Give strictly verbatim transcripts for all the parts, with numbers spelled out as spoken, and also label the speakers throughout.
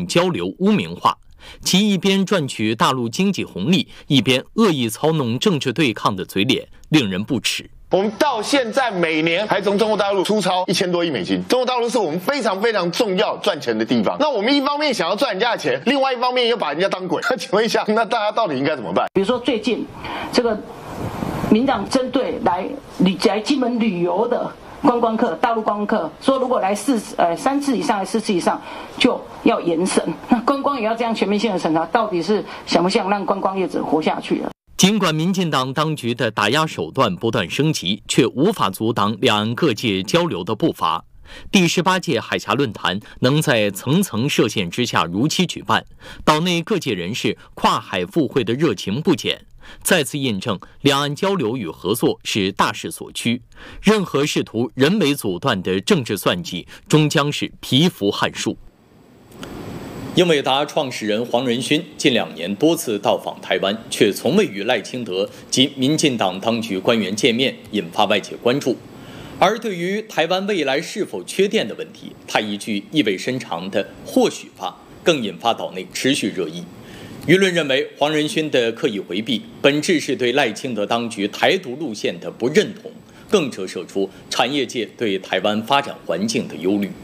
Speaker 1: 场交流污名化，其一边赚取大陆经济红利，一边恶意操弄政治对抗的嘴脸，令人不齿。
Speaker 2: 我们到现在每年还从中国大陆出超一千多亿美金，中国大陆是我们非常非常重要赚钱的地方。那我们一方面想要赚人家的钱，另外一方面又把人家当鬼。那请问一下，那大家到底应该怎么办？
Speaker 3: 比如说最近这个民党针对来旅来金门旅游的观光客，大陆观光客说，如果来四呃三次以上、还四次以上，就要严审。那观光也要这样全面性的审查，到底是想不想让观光业者活下去了？
Speaker 1: 尽管民进党当局的打压手段不断升级，却无法阻挡两岸各界交流的步伐。第十八届海峡论坛能在层层设限之下如期举办，岛内各界人士跨海赴会的热情不减，再次印证两岸交流与合作是大势所趋。任何试图人为阻断的政治算计，终将是蚍蜉撼树。英伟达创始人黄仁勋近两年多次到访台湾，却从未与赖清德及民进党当局官员见面，引发外界关注。而对于台湾未来是否缺电的问题，他一句意味深长的“或许吧”，更引发岛内持续热议。舆论认为，黄仁勋的刻意回避，本质是对赖清德当局台独路线的不认同，更折射出产业界对台湾发展环境的忧虑。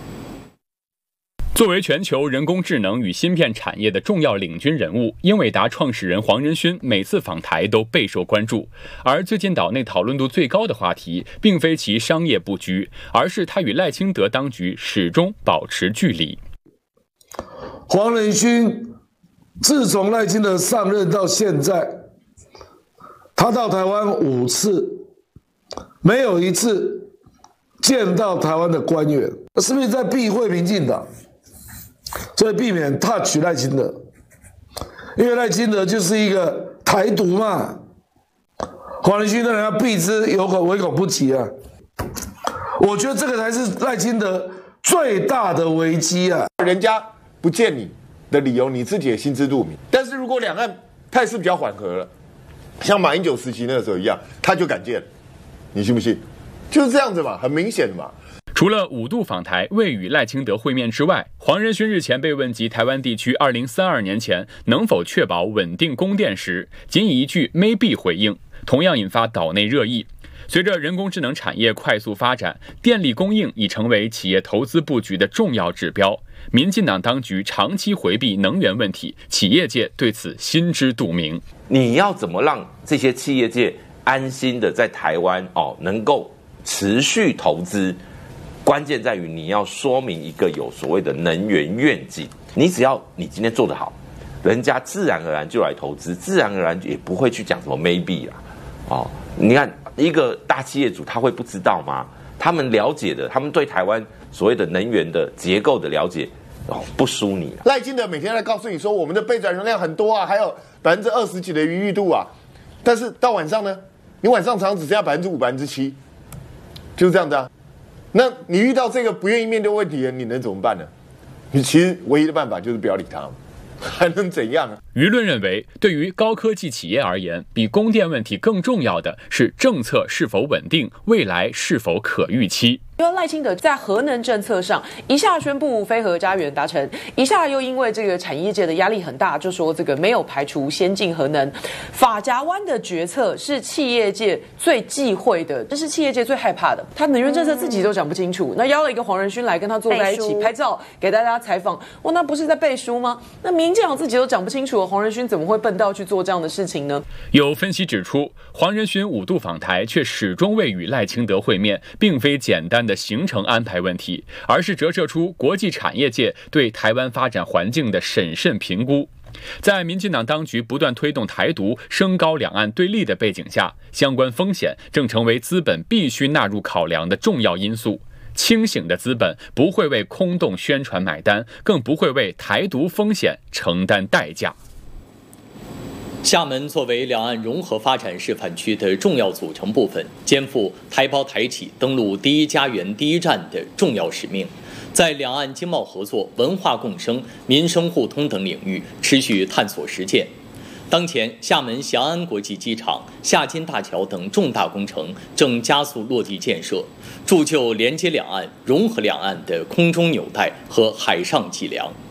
Speaker 4: 作为全球人工智能与芯片产业的重要领军人物，英伟达创始人黄仁勋每次访台都备受关注。而最近岛内讨论度最高的话题，并非其商业布局，而是他与赖清德当局始终保持距离。
Speaker 5: 黄仁勋自从赖清德上任到现在，他到台湾五次，没有一次见到台湾的官员，是不是在避讳民进党？所以避免 touch 赖清德，因为赖清德就是一个台独嘛，黄仁勋当然要避之有口唯恐不及啊。我觉得这个才是赖清德最大的危机啊！
Speaker 2: 人家不见你的理由，你自己也心知肚明。但是如果两岸态势比较缓和了，像马英九时期那个时候一样，他就敢见，你信不信？就是这样子嘛，很明显嘛。
Speaker 4: 除了五度访台未与赖清德会面之外，黄仁勋日前被问及台湾地区二零三二年前能否确保稳定供电时，仅以一句 maybe 回应，同样引发岛内热议。随着人工智能产业快速发展，电力供应已成为企业投资布局的重要指标。民进党当局长期回避能源问题，企业界对此心知肚明。
Speaker 6: 你要怎么让这些企业界安心的在台湾哦能够持续投资？关键在于你要说明一个有所谓的能源愿景，你只要你今天做得好，人家自然而然就来投资，自然而然也不会去讲什么 maybe 啦。哦，你看一个大企业主他会不知道吗？他们了解的，他们对台湾所谓的能源的结构的了解，哦，不输你。
Speaker 2: 赖清德每天在告诉你说我们的备转容量很多啊，还有百分之二十几的余裕度啊，但是到晚上呢，你晚上常常只剩下百分之五、百分之七，就是这样子啊。那你遇到这个不愿意面对问题的，你能怎么办呢？你其实唯一的办法就是不要理他，还能怎样啊？
Speaker 4: 舆论认为，对于高科技企业而言，比供电问题更重要的是政策是否稳定，未来是否可预期。
Speaker 7: 因为赖清德在核能政策上一下宣布非核家园达成，一下又因为这个产业界的压力很大，就说这个没有排除先进核能。法夹湾的决策是企业界最忌讳的，这是企业界最害怕的。他能源政策自己都讲不清楚，那邀了一个黄仁勋来跟他坐在一起拍照，给大家采访，哇，那不是在背书吗？那民进党自己都讲不清楚，黄仁勋怎么会笨到去做这样的事情呢？
Speaker 4: 有分析指出，黄仁勋五度访台却始终未与赖清德会面，并非简单的的行程安排问题，而是折射出国际产业界对台湾发展环境的审慎评估。在民进党当局不断推动台独、升高两岸对立的背景下，相关风险正成为资本必须纳入考量的重要因素。清醒的资本不会为空洞宣传买单，更不会为台独风险承担代价。
Speaker 1: 厦门作为两岸融合发展示范区的重要组成部分，肩负台胞台企登陆第一家园第一站的重要使命，在两岸经贸合作、文化共生、民生互通等领域持续探索实践。当前，厦门翔安国际机场、厦金大桥等重大工程正加速落地建设，铸就连接两岸、融合两岸的空中纽带和海上脊梁。